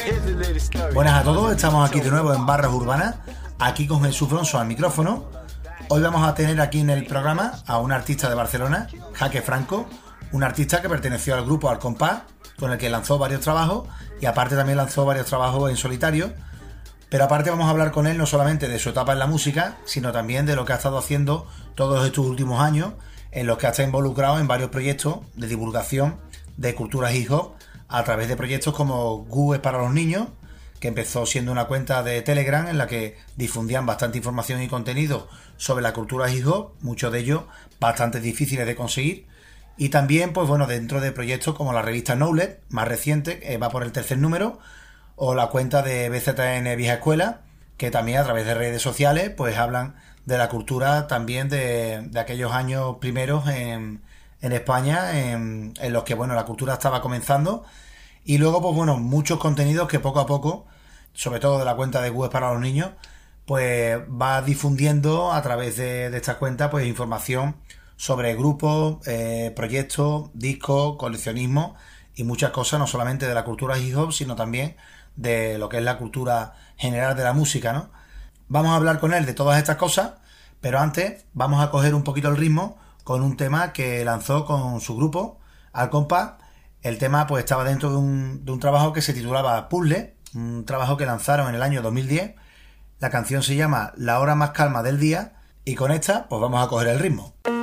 Buenas a todos, estamos aquí de nuevo en Barras Urbanas, aquí con Jesús Bronzo al micrófono. Hoy vamos a tener aquí en el programa a un artista de Barcelona, Jaque Franco, un artista que perteneció al grupo Al Compás, con el que lanzó varios trabajos y aparte también lanzó varios trabajos en solitario. Pero aparte vamos a hablar con él no solamente de su etapa en la música, sino también de lo que ha estado haciendo todos estos últimos años, en los que ha estado involucrado en varios proyectos de divulgación de cultura hip hop a través de proyectos como GU es para los niños, que empezó siendo una cuenta de Telegram en la que difundían bastante información y contenido sobre la cultura hip hop, muchos de ellos bastante difíciles de conseguir. Y también, pues bueno, dentro de proyectos como la revista Knowledge, más reciente, va por el 3er número, o la cuenta de BZN Vieja Escuela, que también a través de redes sociales pues hablan de la cultura también de aquellos años primeros en España, en los que bueno, la cultura estaba comenzando. Y luego pues bueno, muchos contenidos que poco a poco, sobre todo de la cuenta de GU es para los niños, pues va difundiendo a través de esta cuenta pues información sobre grupos, proyectos, discos, coleccionismo y muchas cosas, no solamente de la cultura hip hop, sino también de lo que es la cultura general de la música, ¿no? Vamos a hablar con él de todas estas cosas, pero antes vamos a coger un poquito el ritmo con un tema que lanzó con su grupo, Al Compás. El tema pues estaba dentro de un trabajo que se titulaba Puzzle, un trabajo que lanzaron en el año 2010. La canción se llama La hora más calma del día y con esta pues vamos a coger el ritmo.